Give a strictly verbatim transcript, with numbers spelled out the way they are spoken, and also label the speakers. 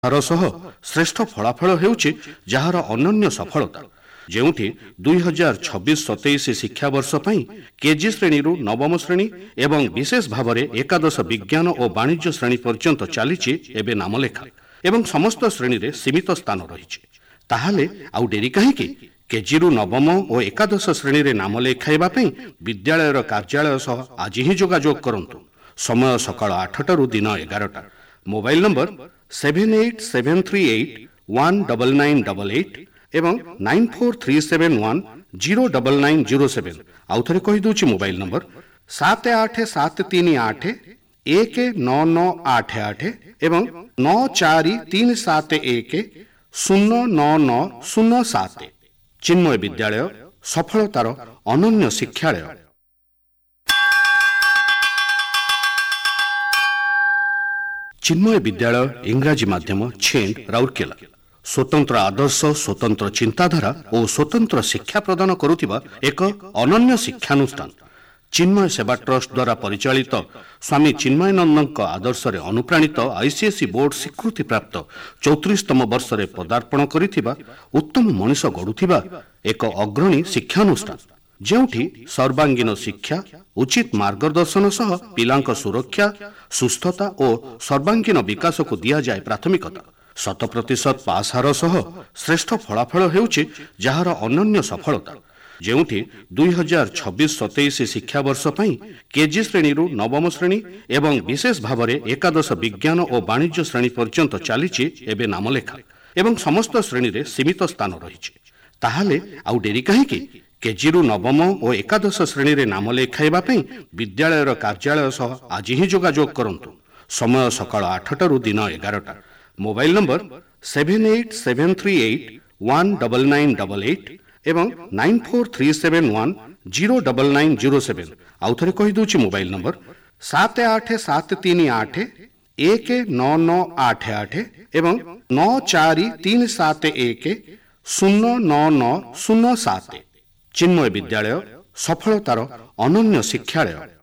Speaker 1: ତାର ସହ ଶ୍ରେଷ୍ଠ ଫଳାଫଳ ହେଉଛି ଯାହାର ଅନନ୍ୟ ସଫଳତା, ଯେଉଁଠି ଦୁଇ ହଜାର ଛବିଶ ସତେଇଶ ଶିକ୍ଷାବର୍ଷ ପାଇଁ କେଜି ଶ୍ରେଣୀରୁ ନବମ ଶ୍ରେଣୀ ଏବଂ ବିଶେଷ ଭାବରେ ଏକାଦଶ ବିଜ୍ଞାନ ଓ ବାଣିଜ୍ୟ ଶ୍ରେଣୀ ପର୍ଯ୍ୟନ୍ତ ଚାଲିଛି ଏବେ ନାମଲେଖା ଏବଂ ସମସ୍ତ ଶ୍ରେଣୀରେ ସୀମିତ ସ୍ଥାନ ରହିଛି। ତାହେଲେ ଆଉ ଡେରି କାହିଁକି? କେଜିରୁ ନବମ ଓ ଏକାଦଶ ଶ୍ରେଣୀରେ ନାମ ଲେଖାଇବା ପାଇଁ ବିଦ୍ୟାଳୟର କାର୍ଯ୍ୟାଳୟ ସହ ଆଜି ହିଁ ଯୋଗାଯୋଗ କରନ୍ତୁ। ସମୟ ସକାଳ ଆଠଟାରୁ ଦିନ ଏଗାରଟା। Mobile number seven eight seven three eight one double nine double eight ଏବଂ nine four three seven one zero double nine zero seven. ଆଉ ଥରେ କହିଦେଉଛି ମୋବାଇଲ ନମ୍ବର ସାତ ଆଠ ସାତ ତିନି ଆଠ ଏକ ନଅ ନଅ ଆଠ ଆଠ ଏବଂ ନଅ ଚାରି ତିନି ସାତ ଏକ ଶୂନ ନଅ ନଅ ଶୂନ ସାତ। ଚିନ୍ମୟ ବିଦ୍ୟାଳୟ ସଫଳତାର ଅନନ୍ୟ ଶିକ୍ଷାଳୟ। ଚିନ୍ମୟ ବିଦ୍ୟାଳୟ ଇଂରାଜୀ ମାଧ୍ୟମ ଛେଣ୍ଡ ରାଉରକେଲା ସ୍ୱତନ୍ତ୍ର ଆଦର୍ଶ, ସ୍ୱତନ୍ତ୍ର ଚିନ୍ତାଧାରା ଓ ସ୍ୱତନ୍ତ୍ର ଶିକ୍ଷା ପ୍ରଦାନ କରୁଥିବା ଏକ ଅନନ୍ୟ ଶିକ୍ଷାନୁଷ୍ଠାନ। ଚିନ୍ମୟ ସେବା ଟ୍ରଷ୍ଟ ଦ୍ୱାରା ପରିଚାଳିତ ସ୍ୱାମୀ ଚିନ୍ମୟାନନ୍ଦଙ୍କ ଆଦର୍ଶରେ ଅନୁପ୍ରାଣିତ ଆଇସିଏସ୍ଇ ବୋର୍ଡ ସ୍ୱୀକୃତିପ୍ରାପ୍ତ ଚଉତିରିଶତମ ବର୍ଷରେ ପଦାର୍ପଣ କରିଥିବା ଉତ୍ତମ ମଣିଷ ଗଢ଼ୁଥିବା ଏକ ଅଗ୍ରଣୀ ଶିକ୍ଷାନୁଷ୍ଠାନ, ଯେଉଁଠି ସର୍ବାଙ୍ଗୀନ ଶିକ୍ଷା, ଉଚିତ ମାର୍ଗଦର୍ଶନ ସହ ପିଲାଙ୍କ ସୁରକ୍ଷା, ସୁସ୍ଥତା ଓ ସର୍ବାଙ୍ଗୀନ ବିକାଶକୁ ଦିଆଯାଏ ପ୍ରାଥମିକତା। ଶତ ପ୍ରତିଶତ ପାସ୍ ହାର ସହ ଶ୍ରେଷ୍ଠ ଫଳାଫଳ ହେଉଛି ଯାହାର ଅନନ୍ୟ ସଫଳତା, ଯେଉଁଠି ଦୁଇ ହଜାର ଛବିଶ ସତେଇଶ ଶିକ୍ଷାବର୍ଷ ପାଇଁ କେଜି ଶ୍ରେଣୀରୁ ନବମ ଶ୍ରେଣୀ ଏବଂ ବିଶେଷ ଭାବରେ ଏକାଦଶ ବିଜ୍ଞାନ ଓ ବାଣିଜ୍ୟ ଶ୍ରେଣୀ ପର୍ଯ୍ୟନ୍ତ ଚାଲିଛି ଏବେ ନାମଲେଖା ଏବଂ ସମସ୍ତ ଶ୍ରେଣୀରେ ସୀମିତ ସ୍ଥାନ ରହିଛି। ତାହେଲେ ଆଉ ଡେରି କାହିଁକି? କେଜିରୁ ନବମ ଓ ଏକାଦଶ ଶ୍ରେଣୀରେ ନାମ ଲେଖାଇବା ପାଇଁ ବିଦ୍ୟାଳୟର କାର୍ଯ୍ୟାଳୟ ସହ ଆଜି ହିଁ ଯୋଗାଯୋଗ କରନ୍ତୁ। ସମୟ ସକାଳ ଆଠଟାରୁ ଦିନ ଏଗାରଟା। Mobile number seven eight seven three eight one double nine double eight ଏବଂ nine four three seven one zero double nine zero seven. ଆଉ ଥରେ କହିଦେଉଛି ମୋବାଇଲ ନମ୍ବର ସାତ ଆଠ ସାତ ତିନି ଆଠ ଏକ ନଅ ନଅ ଆଠ ଆଠ ଏବଂ ନଅ ଚାରି ତିନି ସାତ ଏକ ଶୂନ ନଅ ନଅ ଶୂନ ସାତ। ଚିନ୍ମୟ ବିଦ୍ୟାଳୟ ସଫଳତାର ଅନନ୍ୟ ଶିକ୍ଷାଳୟ।